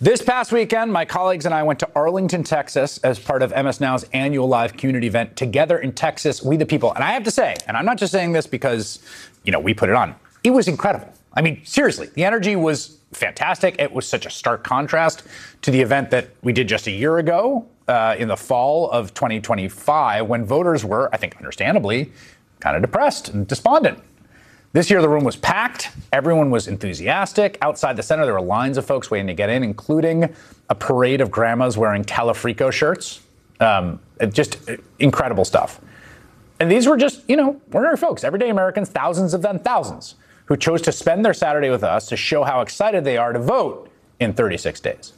This past weekend, my colleagues and I went to Arlington, Texas, as part of MS Now's annual live community event, Together in Texas, We the People. And I have to say, and I'm not just saying this because, we put it on, it was incredible. I mean, seriously, the energy was fantastic. It was such a stark contrast to the event that we did just a year ago in the fall of 2025, when voters were, I think understandably, kind of depressed and despondent. This year, the room was packed. Everyone was enthusiastic. Outside the center, there were lines of folks waiting to get in, including a parade of grandmas wearing Talafrico shirts. Just incredible stuff. And these were just, ordinary folks, everyday Americans, thousands of them, thousands, who chose to spend their Saturday with us to show how excited they are to vote in 36 days.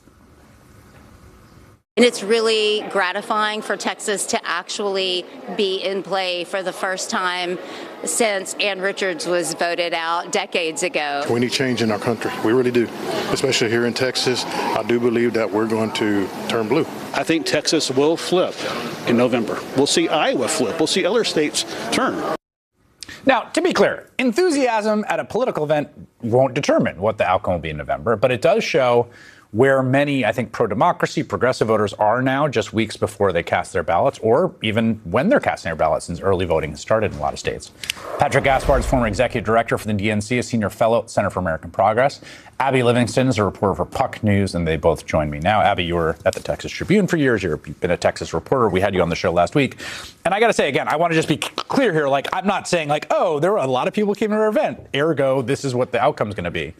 And it's really gratifying for Texas to actually be in play for the first time since Ann Richards was voted out decades ago. We need change in our country. We really do. Especially here in Texas, I do believe that we're going to turn blue. I think Texas will flip in November. We'll see Iowa flip. We'll see other states turn. Now, to be clear, enthusiasm at a political event won't determine what the outcome will be in November, but it does show where many, I think, pro-democracy, progressive voters are now, just weeks before they cast their ballots, or even when they're casting their ballots, since early voting has started in a lot of states. Patrick Gaspard is former executive director for the DNC, a senior fellow at Center for American Progress. Abby Livingston is a reporter for Puck News, and they both join me now. Abby, you were at the Texas Tribune for years. You've been a Texas reporter. We had you on the show last week. And I got to say, again, I want to just be clear here. I'm not saying there were a lot of people who came to our event. Ergo, this is what the outcome is going to be.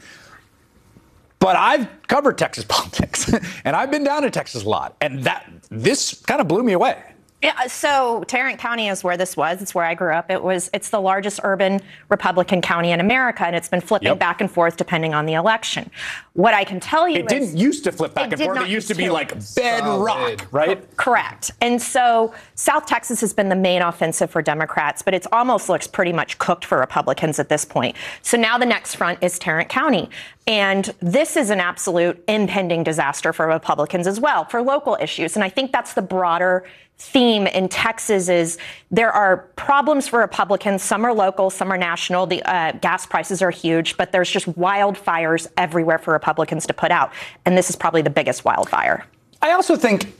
But I've covered Texas politics, and I've been down to Texas a lot, and this kind of blew me away. Yeah, so Tarrant County is where this was. It's where I grew up. It's the largest urban Republican county in America, and it's been flipping back and forth depending on the election. What I can tell you is... It didn't used to flip back and forth. It used to be like bedrock, right? Correct. And so South Texas has been the main offensive for Democrats, but it almost looks pretty much cooked for Republicans at this point. So now the next front is Tarrant County. And this is an absolute impending disaster for Republicans as well, for local issues. And I think that's the broader theme in Texas is there are problems for Republicans. Some are local, some are national. The gas prices are huge, but there's just wildfires everywhere for Republicans to put out. And this is probably the biggest wildfire. I also think,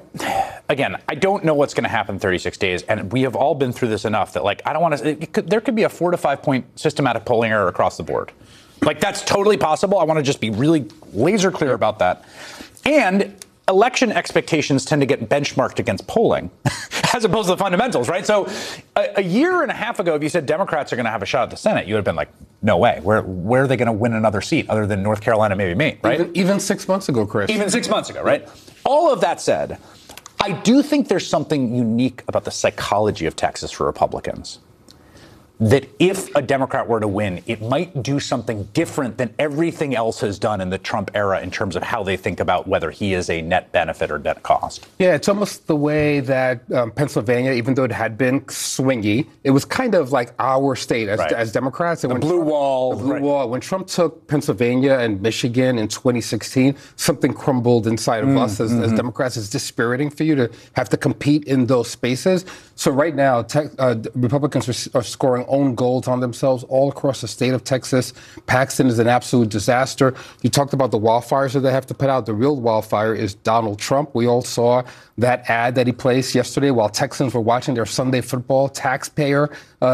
again, I don't know what's going to happen in 36 days. And we have all been through this enough that, I don't want to, there could be a 4 to 5 point systematic polling error across the board. That's totally possible. I want to just be really laser clear about that. And election expectations tend to get benchmarked against polling as opposed to the fundamentals, right? So a year and a half ago, if you said Democrats are going to have a shot at the Senate, you would have been like, no way. Where are they going to win another seat other than North Carolina, maybe Maine, right? Even 6 months ago, Chris. Even 6 months ago, right? All of that said, I do think there's something unique about the psychology of Texas for Republicans. That if a Democrat were to win, it might do something different than everything else has done in the Trump era in terms of how they think about whether he is a net benefit or net cost. Yeah, it's almost the way that Pennsylvania, even though it had been swingy, it was kind of like our state as Democrats. And the blue wall. The blue wall. When Trump took Pennsylvania and Michigan in 2016, something crumbled inside of us as Democrats. It's dispiriting for you to have to compete in those spaces. So right now, Republicans are scoring own goals on themselves all across the state of Texas. Paxton is an absolute disaster. You talked about the wildfires that they have to put out. The real wildfire is Donald Trump. We all saw that ad that he placed yesterday while Texans were watching their Sunday football. Taxpayer.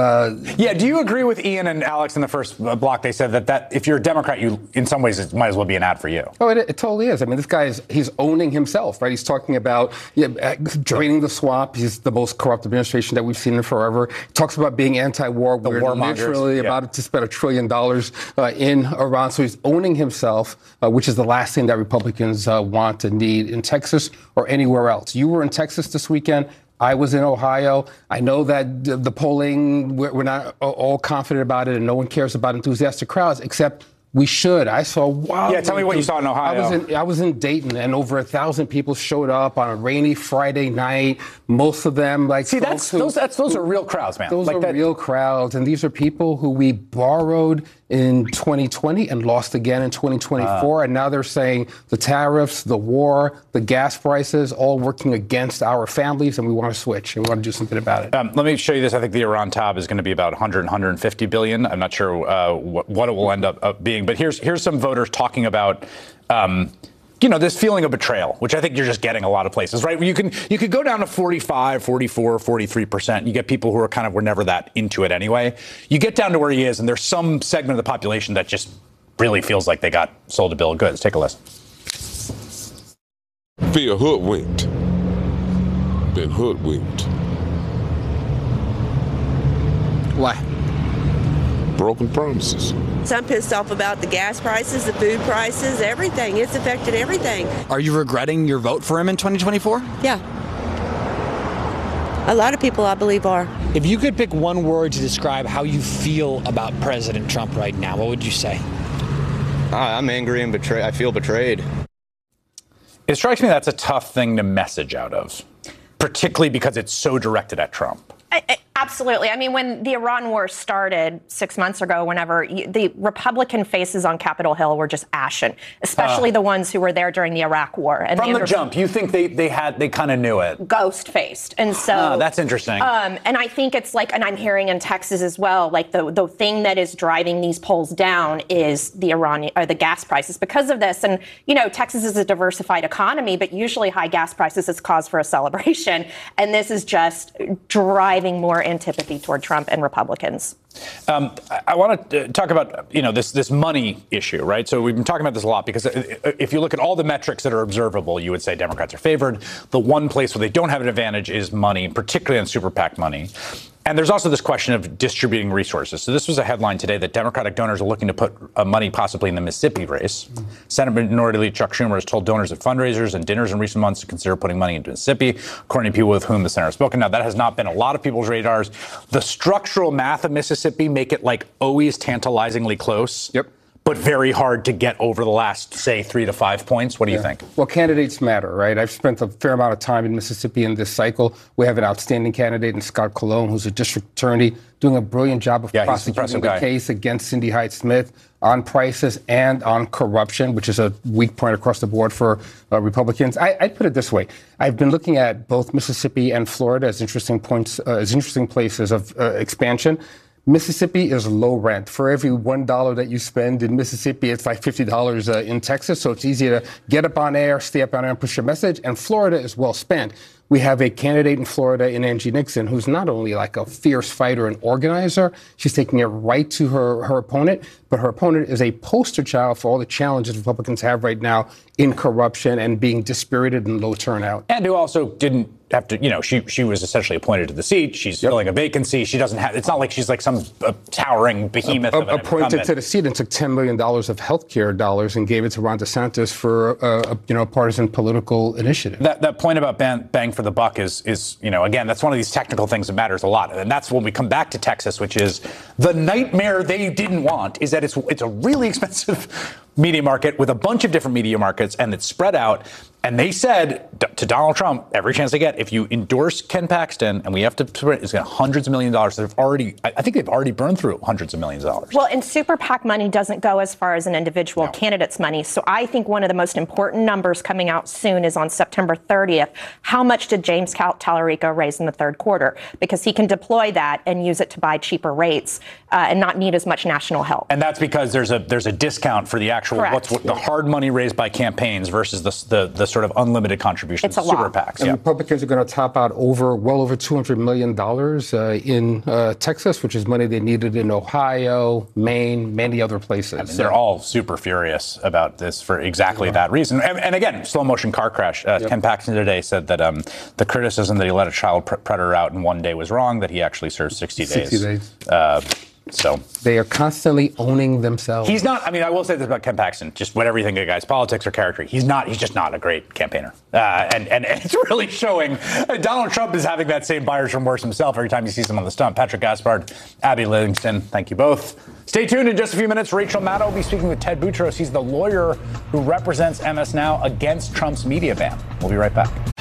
Do you agree with Ian and Alex in the first block? They said that if you're a Democrat, you in some ways it might as well be an ad for you. Oh, it totally is. I mean, this guy he's owning himself, right? He's talking about draining the swamp. He's the most corrupt administration that we've seen in forever. He talks about being anti-war. We're literally about to spend $1 trillion in Iran. So he's owning himself, which is the last thing that Republicans want and need in Texas or anywhere else. You were in Texas this weekend. I was in Ohio. I know that the polling, we're not all confident about it, and no one cares about enthusiastic crowds, except we should. I saw wow. Yeah, tell me what you saw in Ohio. I was in Dayton, and over 1,000 people showed up on a rainy Friday night. Most of them, those are real crowds, man. Those are real crowds, and these are people who we borrowed in 2020 and lost again in 2024. And now they're saying the tariffs, the war, the gas prices, all working against our families, and we want to switch, and we want to do something about it. Let me show you this. I think the Iran tab is going to be about 150 billion. I'm not sure what it will end up being, but here's some voters talking about this feeling of betrayal, which I think you're just getting a lot of places, right? You could go down to 45, 44, 43%. You get people who were never that into it anyway. You get down to where he is, and there's some segment of the population that just really feels like they got sold a bill of goods. Take a listen. Feel hoodwinked. Been hoodwinked. Why? Broken promises. So I'm pissed off about the gas prices, the food prices, everything. It's affected everything. Are you regretting your vote for him in 2024? Yeah. A lot of people, I believe, are. If you could pick one word to describe how you feel about President Trump right now, what would you say? I'm angry and betrayed. I feel betrayed. It strikes me that's a tough thing to message out of, particularly because it's so directed at Trump. Absolutely. I mean, when the Iran war started 6 months ago, whenever the Republican faces on Capitol Hill were just ashen, especially the ones who were there during the Iraq war. And from the jump, you think they kind of knew it? Ghost-faced. And so that's interesting. And I think it's like, and I'm hearing in Texas as well, like the thing that is driving these polls down is the the gas prices because of this. And, Texas is a diversified economy, but usually high gas prices is cause for a celebration. And this is just driving more antipathy toward Trump and Republicans. I want to talk about, this money issue, right? So we've been talking about this a lot because if you look at all the metrics that are observable, you would say Democrats are favored. The one place where they don't have an advantage is money, particularly on super PAC money. And there's also this question of distributing resources. So this was a headline today that Democratic donors are looking to put money possibly in the Mississippi race. Senate Minority Leader Chuck Schumer has told donors at fundraisers and dinners in recent months to consider putting money into Mississippi, according to people with whom the senator has spoken. Now, that has not been a lot of people's radars. The structural math of Mississippi make it always tantalizingly close. Yep. But very hard to get over the last, say, 3 to 5 points. What do you think? Well, candidates matter, right? I've spent a fair amount of time in Mississippi in this cycle. We have an outstanding candidate in Scott Colon, who's a district attorney, doing a brilliant job of prosecuting the case against Cindy Hyde-Smith on prices and on corruption, which is a weak point across the board for Republicans. I'd put it this way. I've been looking at both Mississippi and Florida as interesting places of expansion. Mississippi is low rent. For every $1 that you spend in Mississippi, it's like $50 in Texas. So it's easy to get up on air, stay up on air, and push your message. And Florida is well spent. We have a candidate in Florida in Angie Nixon, who's not only like a fierce fighter and organizer, she's taking it right to her opponent, but her opponent is a poster child for all the challenges Republicans have right now in corruption and being dispirited and low turnout. And who also didn't have to, she was essentially appointed to the seat. She's filling a vacancy. She doesn't have, it's not like she's like some towering behemoth of an appointed to the seat and took $10 million of health care dollars and gave it to Ron DeSantis for a partisan political initiative. That point about bang for the buck is again, that's one of these technical things that matters a lot. And that's when we come back to Texas, which is the nightmare they didn't want is that it's a really expensive media market with a bunch of different media markets, and it's spread out. And they said to Donald Trump, every chance they get, if you endorse Ken Paxton, and we have to, it's going to hundreds of millions of dollars. I think they've already burned through hundreds of millions of dollars. Well, and super PAC money doesn't go as far as an individual candidate's money. So I think one of the most important numbers coming out soon is on September 30th. How much did James Tallarico raise in the third quarter? Because he can deploy that and use it to buy cheaper rates and not need as much national help. And that's because there's a discount for the actual the hard money raised by campaigns versus the sort of unlimited contributions to super PACs. And Republicans are going to top out well over $200 million in Texas, which is money they needed in Ohio, Maine, many other places. I mean, they're all super furious about this for exactly that reason. And again, slow motion car crash. Ken Paxton today said that the criticism that he let a child predator out in one day was wrong, that he actually served 60 days. 60 days. So they are constantly owning themselves. He's not. I mean, I will say this about Ken Paxton: just whatever you think of guy's politics or character, he's not. He's just not a great campaigner, and it's really showing. Donald Trump is having that same buyer's remorse himself every time he sees him on the stump. Patrick Gaspard, Abby Livingston, thank you both. Stay tuned. In just a few minutes, Rachel Maddow will be speaking with Ted Boutros. He's the lawyer who represents MS Now against Trump's media ban. We'll be right back.